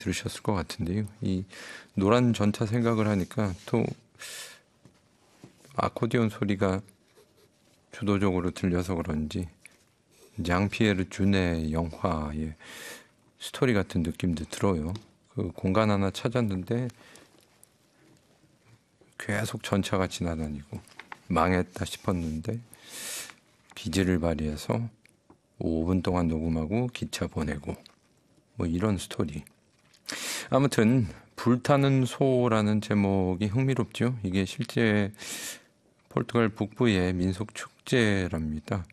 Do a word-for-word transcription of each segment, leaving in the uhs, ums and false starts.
들으셨을 것 같은데요. 이 노란 전차 생각을 하니까 또 아코디온 소리가 주도적으로 들려서 그런지 장피에르 주네 영화의 스토리 같은 느낌도 들어요. 그 공간 하나 찾았는데 계속 전차가 지나다니고 망했다 싶었는데 기지를 발휘해서 오 분 동안 녹음하고 기차 보내고 뭐 이런 스토리. 아무튼 불타는 소라는 제목이 흥미롭죠. 이게 실제 포르투갈 북부의 민속 축제랍니다.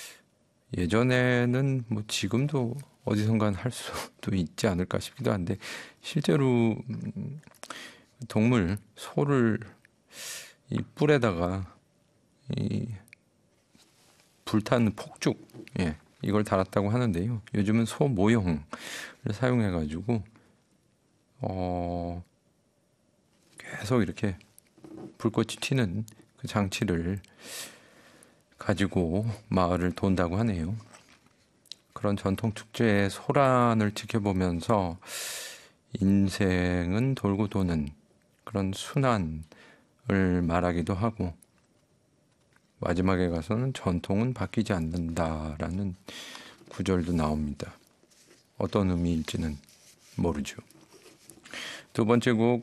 예전에는 뭐 지금도 어디선가 할 수도 있지 않을까 싶기도 한데 실제로 동물 소를 이 뿔에다가 이 불타는 폭죽, 예, 이걸 달았다고 하는데요. 요즘은 소 모형을 사용해가지고 어, 계속 이렇게 불꽃이 튀는 그 장치를 가지고 마을을 돈다고 하네요. 그런 전통 축제의 소란을 지켜보면서 인생은 돌고 도는 그런 순환을 말하기도 하고 마지막에 가서는 전통은 바뀌지 않는다라는 구절도 나옵니다. 어떤 의미일지는 모르죠. 두 번째 곡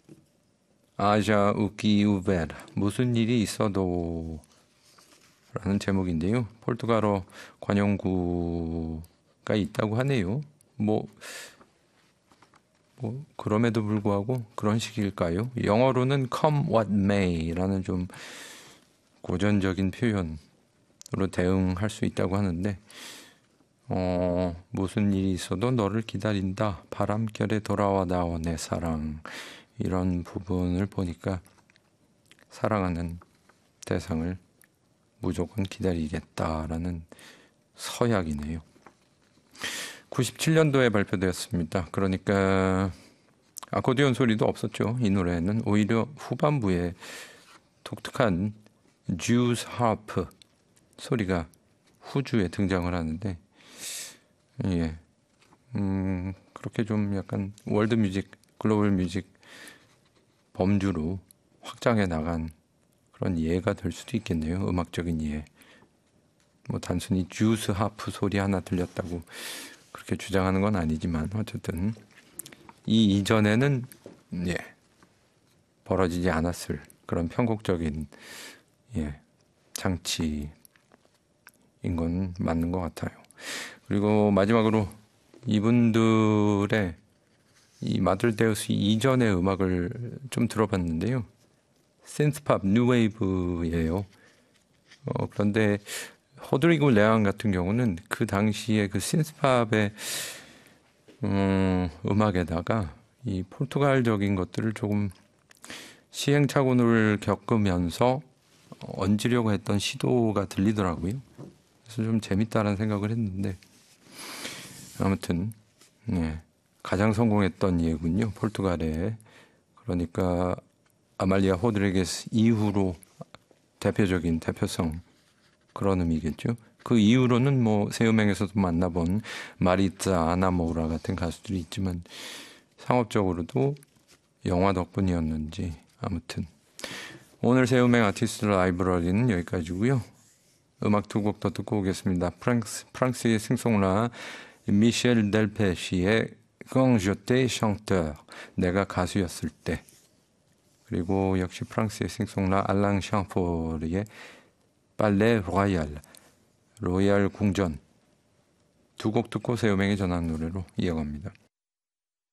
아자 우키 우베라 무슨 일이 있어도 라는 제목인데요. 포르투갈어 관용구가 있다고 하네요. 뭐, 뭐 그럼에도 불구하고 그런 식일까요? 영어로는 come what may 라는 좀 고전적인 표현으로 대응할 수 있다고 하는데 어, 무슨 일이 있어도 너를 기다린다. 바람결에 돌아와다오 내 사랑. 이런 부분을 보니까 사랑하는 대상을 무조건 기다리겠다라는 서약이네요. 구십칠 년도에 발표되었습니다. 그러니까 아코디온 소리도 없었죠. 이 노래는 오히려 후반부에 독특한 주스 하프 소리가 후주에 등장을 하는데 예, 음, 그렇게 좀 약간 월드 뮤직, 글로벌 뮤직 범주로 확장해 나간 그런 예가 될 수도 있겠네요. 음악적인 예. 뭐 단순히 주스 하프 소리 하나 들렸다고 그렇게 주장하는 건 아니지만 어쨌든 이 이전에는 예, 벌어지지 않았을 그런 편곡적인 예, 장치인 건 맞는 것 같아요. 그리고 마지막으로 이분들의 이 마들데우스 이전의 음악을 좀 들어봤는데요. 신스팝, 뉴웨이브예요. 어, 그런데 호드리고 레앙 같은 경우는 그 당시에 그 신스팝의 음, 음악에다가 이 포르투갈적인 것들을 조금 시행착오를 겪으면서 얹으려고 했던 시도가 들리더라고요. 그래서 좀 재밌다라는 생각을 했는데 아무튼 네, 가장 성공했던 예군요. 포르투갈에. 그러니까 아말리아 호드리게스 이후로 대표적인 대표성 그런 의미겠죠. 그 이후로는 뭐 새음행에서도 만나본 마리타, 아나모우라 같은 가수들이 있지만 상업적으로도 영화 덕분이었는지 아무튼 오늘 새음행 아티스트 라이브러리는 여기까지고요. 음악 두 곡 더 듣고 오겠습니다. 프랑스, 프랑스의 싱송라 미셸 델페시의 Quand j'étais chanteur, 내가 가수였을 때. 그리고 역시 프랑스의 싱송라 알랑 샹포르의 발레 로얄, 로얄 궁전. 두 곡 듣고 새음행에 전한 노래로 이어갑니다.